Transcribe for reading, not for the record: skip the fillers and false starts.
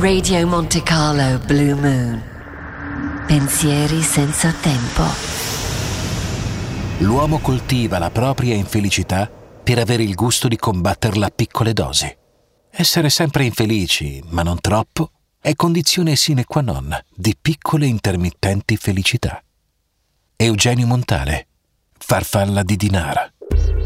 Radio Monte Carlo Blue Moon. Pensieri senza tempo. L'uomo coltiva la propria infelicità per avere il gusto di combatterla a piccole dosi. Essere sempre infelici, ma non troppo, è condizione sine qua non di piccole intermittenti felicità. Eugenio Montale, Farfalla di Dinara.